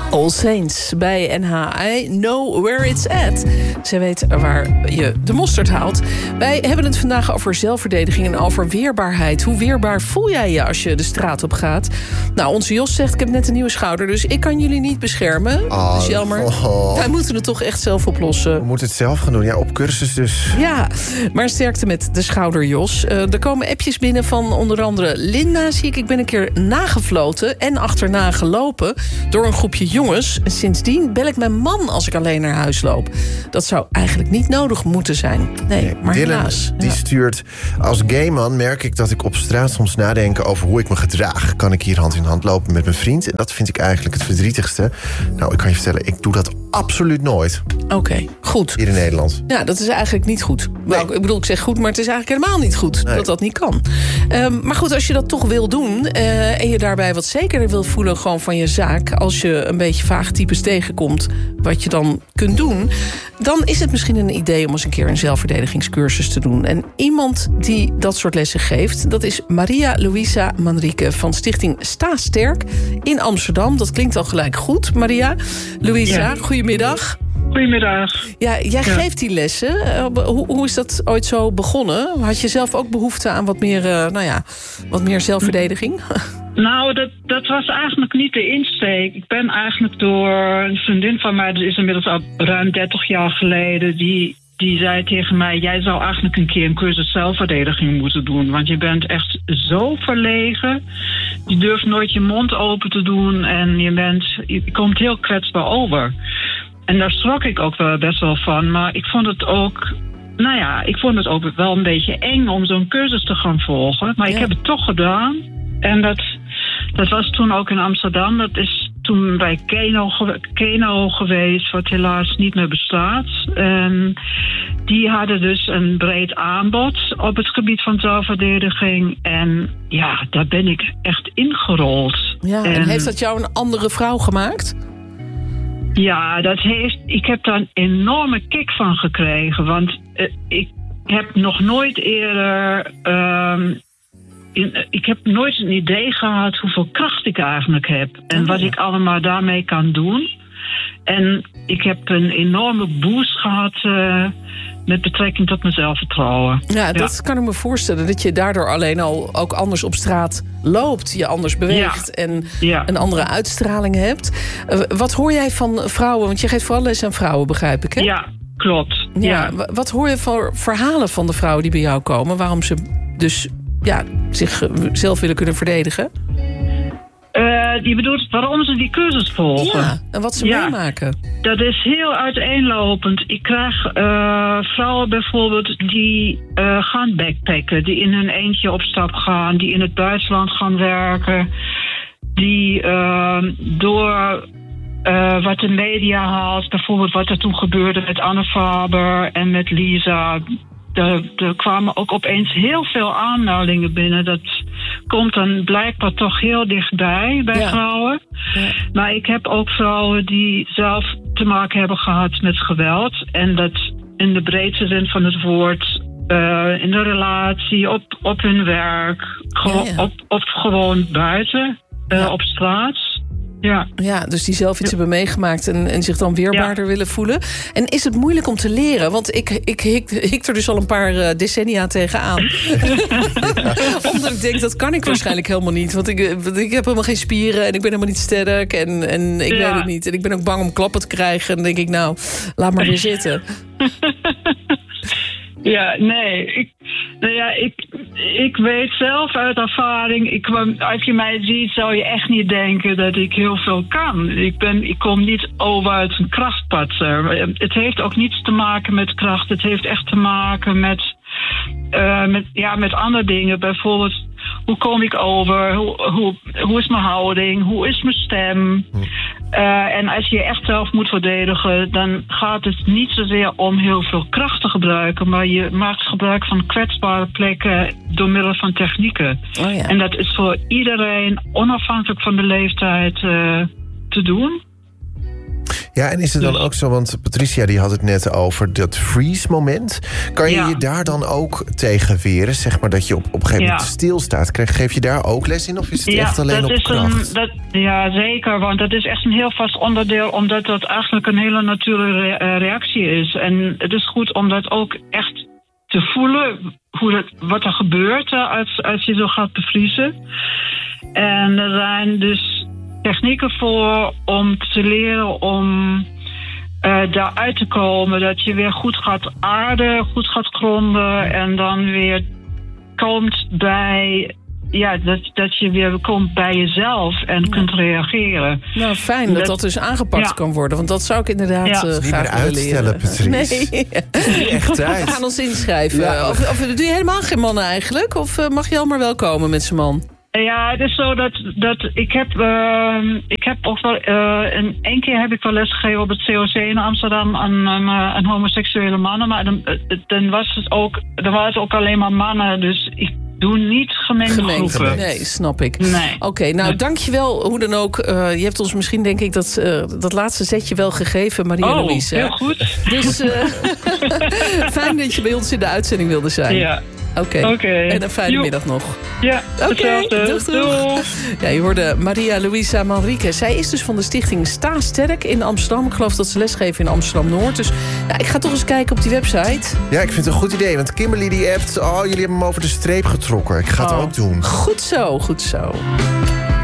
All Saints bij NH. I know where it's at. Zij weet waar je de mosterd haalt. Wij hebben het vandaag over zelfverdediging en over weerbaarheid. Hoe weerbaar voel jij je als je de straat op gaat? Nou, onze Jos zegt, ik heb net een nieuwe schouder, dus ik kan jullie niet beschermen. Dat is jammer. Wij moeten het toch echt zelf oplossen. We moeten het zelf gaan doen, ja, op cursus dus. Ja, maar sterkte met de schouder, Jos. Er komen appjes binnen van onder andere Linda, zie ik. Ik ben een keer nagefloten en achterna gelopen door een groepje jongens. Sindsdien bel ik mijn man als ik alleen naar huis loop. Dat zou eigenlijk niet nodig moeten zijn. Nee, maar Dylan, helaas. Die stuurt, als gayman merk ik dat ik op straat soms nadenk over hoe ik me gedraag. Kan ik hier hand in hand lopen met mijn vriend? En dat vind ik eigenlijk het verdrietigste. Nou, ik kan je vertellen, ik doe dat absoluut nooit. Oké, goed. Hier in Nederland. Ja, dat is eigenlijk niet goed. Nee. Nou, ik bedoel, ik zeg goed, maar het is eigenlijk helemaal niet goed dat dat niet kan. Maar goed, als je dat toch wil doen en je daarbij wat zekerder wil voelen gewoon van je zaak, als je een beetje vaag types tegenkomt wat je dan kunt doen, dan is het misschien een idee om eens een keer een zelfverdedigingscursus te doen. En iemand die dat soort lessen geeft, dat is Maria Luisa Manrique van Stichting Sta Sterk in Amsterdam. Dat klinkt al gelijk goed, Maria. Luisa, goedemiddag. Goedemiddag. Ja, jij geeft die lessen. Hoe is dat ooit zo begonnen? Had je zelf ook behoefte aan wat meer zelfverdediging? Nou, dat was eigenlijk niet de insteek. Ik ben eigenlijk door een vriendin van mij, dat is inmiddels al ruim 30 jaar geleden, die zei tegen mij, jij zou eigenlijk een keer een cursus zelfverdediging moeten doen. Want je bent echt zo verlegen. Je durft nooit je mond open te doen en je komt heel kwetsbaar over. En daar schrok ik ook wel best wel van. Maar ik vond het ook wel een beetje eng om zo'n cursus te gaan volgen. Maar ik heb het toch gedaan. En dat was toen ook in Amsterdam. Dat is toen bij Keno geweest, wat helaas niet meer bestaat. En die hadden dus een breed aanbod op het gebied van zelfverdediging. En ja, daar ben ik echt ingerold. Ja, en heeft dat jou een andere vrouw gemaakt? Ja, ik heb daar een enorme kick van gekregen. Want ik heb nog nooit eerder ik heb nooit een idee gehad hoeveel kracht ik eigenlijk heb. En wat ik allemaal daarmee kan doen. En ik heb een enorme boost gehad met betrekking tot mijn zelfvertrouwen. Ja, dat kan ik me voorstellen. Dat je daardoor alleen al ook anders op straat loopt. Je anders beweegt en een andere uitstraling hebt. Wat hoor jij van vrouwen? Want je geeft vooral les aan vrouwen, begrijp ik, hè? Ja, klopt. Ja. Wat hoor je voor verhalen van de vrouwen die bij jou komen? Waarom ze dus zichzelf willen kunnen verdedigen? Je bedoelt waarom ze die cursus volgen? Ja, en wat ze meemaken. Dat is heel uiteenlopend. Ik krijg vrouwen bijvoorbeeld die gaan backpacken, die in hun eentje op stap gaan, die in het buitenland gaan werken, die door wat de media haalt, bijvoorbeeld wat er toen gebeurde met Anne Faber en met Lisa. Er kwamen ook opeens heel veel aanmeldingen binnen. Dat komt dan blijkbaar toch heel dichtbij bij vrouwen. Ja. Maar ik heb ook vrouwen die zelf te maken hebben gehad met geweld. En dat in de breedste zin van het woord, in de relatie, op hun werk, gewoon buiten, op straat. Ja, dus die zelf iets hebben meegemaakt en zich dan weerbaarder willen voelen. En is het moeilijk om te leren? Want ik hik er dus al een paar decennia tegenaan. Omdat ik denk, dat kan ik waarschijnlijk helemaal niet. Want ik heb helemaal geen spieren en ik ben helemaal niet sterk. En ik weet het niet. En ik ben ook bang om klappen te krijgen. En dan denk ik, nou, laat maar weer zitten. Ja, nee. Ik weet zelf uit ervaring, als je mij ziet zou je echt niet denken dat ik heel veel kan. Ik kom niet over uit een krachtpatser. Het heeft ook niets te maken met kracht. Het heeft echt te maken met andere dingen. Bijvoorbeeld, hoe kom ik over? Hoe is mijn houding? Hoe is mijn stem? En als je je echt zelf moet verdedigen, dan gaat het niet zozeer om heel veel kracht te gebruiken, maar je maakt gebruik van kwetsbare plekken door middel van technieken. Oh ja. En dat is voor iedereen, onafhankelijk van de leeftijd, te doen. Ja, en is het dan ook zo, want Patricia die had het net over dat freeze-moment. Kan je je daar dan ook tegen weren? Zeg maar dat je op een gegeven moment stilstaat. Geef je daar ook les in of is het echt alleen op kracht? Ja, zeker, want dat is echt een heel vast onderdeel, omdat dat eigenlijk een hele natuurlijke reactie is. En het is goed om dat ook echt te voelen, wat er gebeurt als je zo gaat bevriezen. En er zijn dus technieken voor om te leren om daaruit te komen. Dat je weer goed gaat aarden, goed gaat gronden en dan weer komt bij... Ja, dat je weer komt bij jezelf en kunt reageren. Nou, fijn dat dus aangepakt kan worden. Want dat zou ik inderdaad graag willen leren. Nee, echt tijd. We gaan ons inschrijven. Ja. Of doe je helemaal geen mannen eigenlijk? Of mag je al maar wel komen met zijn man? Ja, het is zo dat ik heb ook wel... één keer heb ik wel lesgegeven op het COC in Amsterdam aan homoseksuele mannen. Maar dan was het ook... Er waren ook alleen maar mannen, dus... Doe niet gemengde groepen. Nee, snap ik. Nee. Oké, nou dankjewel. Hoe dan ook. Je hebt ons misschien denk ik dat laatste zetje wel gegeven, Maria-Louise. Heel goed. Dus fijn dat je bij ons in de uitzending wilde zijn. Ja. Oké. En een fijne middag nog. Ja, hetzelfde. Doeg. Ja, je hoorde Maria Luisa Manrique. Zij is dus van de stichting Sta Sterk in Amsterdam. Ik geloof dat ze lesgeven in Amsterdam-Noord. Dus ik ga toch eens kijken op die website. Ja, ik vind het een goed idee. Want Kimberly die appt... jullie hebben hem over de streep getrokken. Ik ga het ook doen. Goed zo.